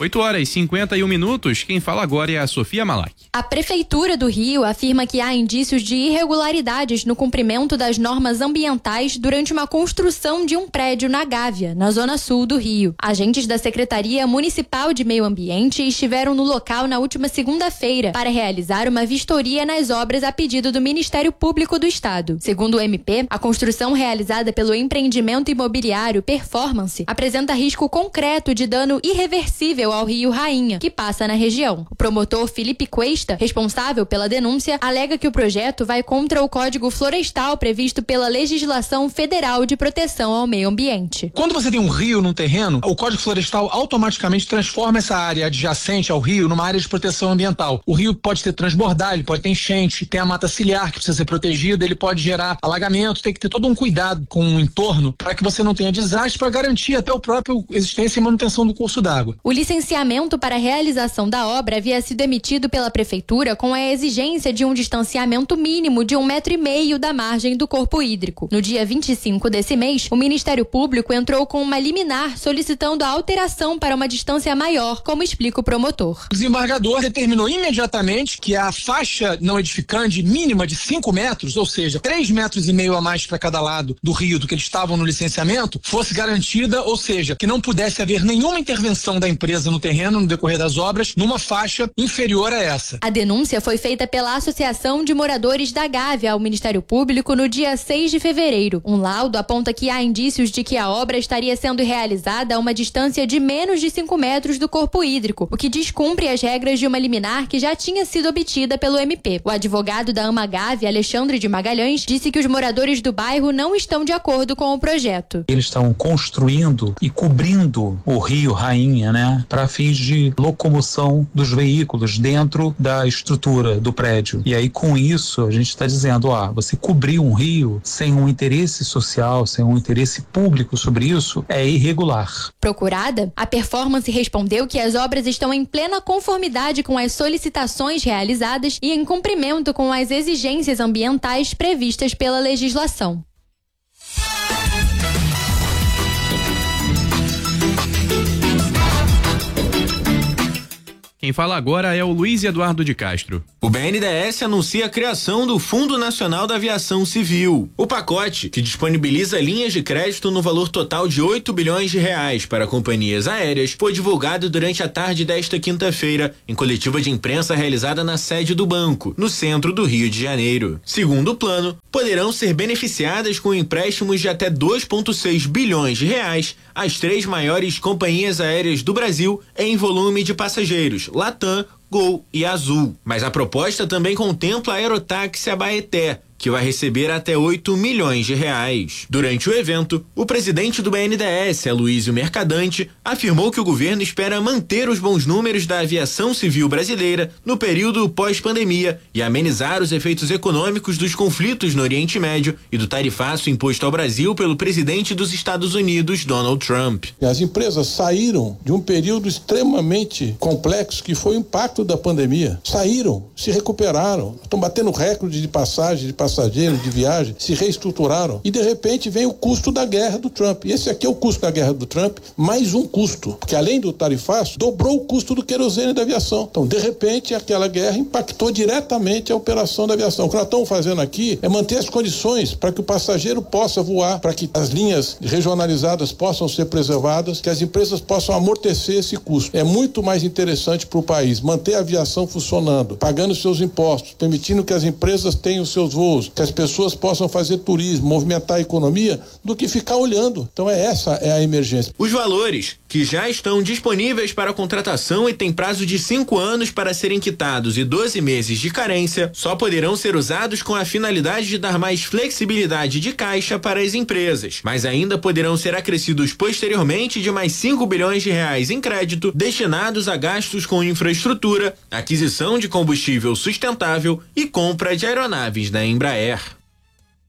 8h51. Quem fala agora é a Sofia Malak. A Prefeitura do Rio afirma que há indícios de irregularidades no cumprimento das normas ambientais durante uma construção de um prédio na Gávea, na zona sul do Rio. Agentes da Secretaria Municipal de Meio Ambiente estiveram no local na última segunda-feira para realizar uma vistoria nas obras a pedido do Ministério Público do Estado. Segundo o MP, a construção realizada pelo empreendimento imobiliário Performance apresenta risco concreto de dano irreversível ao Rio Rainha, que passa na região. O promotor Felipe Cuesta, responsável pela denúncia, alega que o projeto vai contra o Código Florestal previsto pela legislação federal de proteção ao meio ambiente. Quando você tem um rio num terreno, o Código Florestal automaticamente transforma essa área adjacente ao rio numa área de proteção ambiental. O rio pode ter transbordar, ele pode ter enchente, tem a mata ciliar que precisa ser protegida, ele pode gerar alagamento, tem que ter todo um cuidado com o entorno para que você não tenha desastre, para garantir até o próprio existência e manutenção do curso d'água. O licenciamento para a realização da obra havia sido emitido pela Prefeitura com a exigência de um distanciamento mínimo de 1,5 metro da margem do corpo hídrico. No dia 25 desse mês, o Ministério Público entrou com uma liminar solicitando a alteração para uma distância maior, como explica o promotor. O desembargador determinou imediatamente que a faixa não edificante mínima de 5 metros, ou seja, 3,5 metros a mais para cada lado do rio do que eles estavam no licenciamento, fosse garantida, ou seja, que não pudesse haver nenhuma intervenção da empresa no terreno no decorrer das obras numa faixa inferior a essa. A denúncia foi feita pela Associação de Moradores da Gávea ao Ministério Público no dia 6 de fevereiro. Um laudo aponta que há indícios de que a obra estaria sendo realizada a uma distância de menos de 5 metros do corpo hídrico, o que descumpre as regras de uma liminar que já tinha sido obtida pelo MP. O advogado da AMA Gávea, Alexandre de Magalhães, disse que os moradores do bairro não estão de acordo com o projeto. Eles estão construindo e cobrindo o Rio Rainha, para fins de locomoção dos veículos dentro da estrutura do prédio. E aí, com isso, a gente está dizendo, você cobrir um rio sem um interesse social, sem um interesse público sobre isso, é irregular. Procurada, a Performance respondeu que as obras estão em plena conformidade com as solicitações realizadas e em cumprimento com as exigências ambientais previstas pela legislação. Quem fala agora é o Luiz Eduardo de Castro. O BNDES anuncia a criação do Fundo Nacional da Aviação Civil. O pacote, que disponibiliza linhas de crédito no valor total de R$8 bilhões para companhias aéreas, foi divulgado durante a tarde desta quinta-feira, em coletiva de imprensa realizada na sede do banco, no centro do Rio de Janeiro. Segundo o plano, poderão ser beneficiadas com empréstimos de até R$2,6 bilhões as 3 maiores companhias aéreas do Brasil em volume de passageiros, Latam, Gol e Azul. Mas a proposta também contempla a aerotáxi Abaeté, que vai receber até R$8 milhões. Durante o evento, o presidente do BNDES, Aloysio Mercadante, afirmou que o governo espera manter os bons números da aviação civil brasileira no período pós-pandemia e amenizar os efeitos econômicos dos conflitos no Oriente Médio e do tarifaço imposto ao Brasil pelo presidente dos Estados Unidos, Donald Trump. As empresas saíram de um período extremamente complexo que foi o impacto da pandemia. Saíram, se recuperaram, estão batendo recorde de passagem, de passageiros, de viagem, se reestruturaram e de repente vem o custo da guerra do Trump. E esse aqui é o custo da guerra do Trump, mais um custo, porque além do tarifaço, dobrou o custo do querosene da aviação. Então, de repente, aquela guerra impactou diretamente a operação da aviação. O que nós estamos fazendo aqui é manter as condições para que o passageiro possa voar, para que as linhas regionalizadas possam ser preservadas, que as empresas possam amortecer esse custo. É muito mais interessante para o país manter a aviação funcionando, pagando seus impostos, permitindo que as empresas tenham seus voos, que as pessoas possam fazer turismo, movimentar a economia, do que ficar olhando. Então essa é a emergência. Os valores, que já estão disponíveis para contratação e têm prazo de 5 anos para serem quitados e 12 meses de carência, só poderão ser usados com a finalidade de dar mais flexibilidade de caixa para as empresas, mas ainda poderão ser acrescidos posteriormente de mais R$5 bilhões em crédito destinados a gastos com infraestrutura, aquisição de combustível sustentável e compra de aeronaves da Embraer.